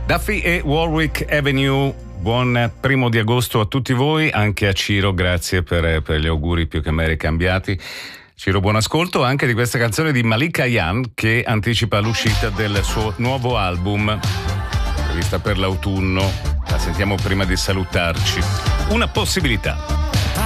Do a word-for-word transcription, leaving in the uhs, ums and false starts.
Duffy e Warwick Avenue. Buon primo di agosto a tutti voi, anche a Ciro, grazie per, per gli auguri più che mai ricambiati. Ciro, buon ascolto anche di questa canzone di Malika Ayane che anticipa l'uscita del suo nuovo album, prevista per l'autunno. La sentiamo prima di salutarci. Una possibilità.